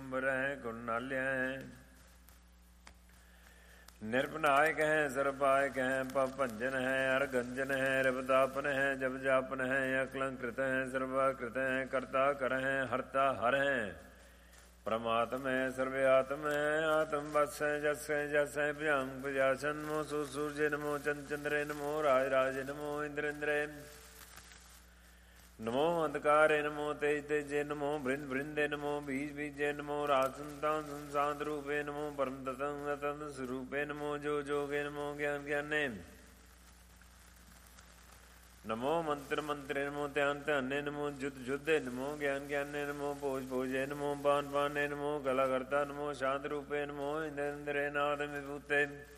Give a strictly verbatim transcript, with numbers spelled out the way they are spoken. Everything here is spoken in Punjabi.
ਅੰਬਰ ਹੈ ਗੁਣ ਨਾਲਿਆ ਹੈ। ਨਿਰਭਨਾਇਕ ਹੈ ਸਰਬਾਇਕ ਹੈ ਪਵ ਭੰਜਨ ਹੈ ਹਰ ਗੰਜਨ ਹੈ ਰਬਦਾਪਨ ਹੈ ਜਬ ਜਾਪਨ ਹੈ ਅਕਲੰਕ੍ਰਿਤ ਹੈ ਸਰਵਾਕ੍ਰਿਤ ਹੈ ਕਰਤਾ ਕਰ ਹੈ ਹਰਤਾ ਹਰ ਹੈ ਪਰਮਾਤਮ ਹੈ ਸਰਵਆਤਮ ਹੈ ਆਤਮ ਬਸ ਹੈ ਜਸ ਹੈ ਜਸ ਹੈ ਭਜੰਗ ਭਜਾਸਨ ਨਮੋ ਸੂ ਸੂਰਜੇ ਨਮੋ ਚੰਦ ਚੰਦਰੇ ਨਮੋ ਰਾਜ ਰਾਜੇ ਨਮੋ ਇੰਦਰ ਇੰਦਰੇ ਨਮੋ ਅੰਧਕਾਰੇ ਨਮੋ ਤੇਜ ਤੇਜੇ ਨਮੋ ਬ੍ਰਿੰਦ ਬ੍ਰਿੰਦੇ ਨਮੋ ਬੀਜ ਬੀਜੇ ਨਮੋ ਰਾਜ ਸੰਤਾਨ ਸੰਸਾਂਤ ਰੂਪੇ ਨਮੋ ਪਰਮ ਤਤੰ ਤਤੰ ਸਰੂਪੇ ਨਮੋ ਜੋ ਜੋਗੇ ਨਮੋ ਗਿਆਨ ਗਿਆਨੇ ਨਮੋ ਮੰਤਰ ਮੰਤਰੇ ਨਮੋ ਧਿਆਨ ਧਿਆਨੇ ਨਮੋ ਜੁਦ ਜੁਦੇ ਨਮੋ ਗਿਆਨ ਗਿਆਨੇ ਨਮੋ ਭੋਜ ਭੋਜੇ ਨਮੋ ਬਾਨ ਬਾਨੇ ਨਮੋ ਗਲਾ ਕਰਤਾ ਨਮੋ ਸ਼ਾਂਤ ਰੂਪੇ ਨਮੋ ਇੰਦਰ ਇੰਦਰੇ ਨਾਦ ਵਿਭੂਤੇ